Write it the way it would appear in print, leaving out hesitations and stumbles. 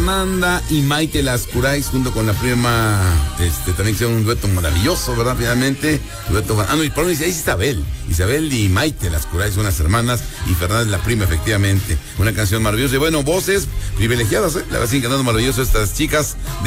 Fernanda y Maite Lascurays, junto con la prima, también hicieron un dueto maravilloso, ¿verdad? Finalmente, dueto, y por ahí dice Isabel y Maite Lascurays, unas hermanas, y Fernanda es la prima, efectivamente. Una canción maravillosa, y bueno, voces privilegiadas, la verdad, siguen cantando maravilloso estas chicas.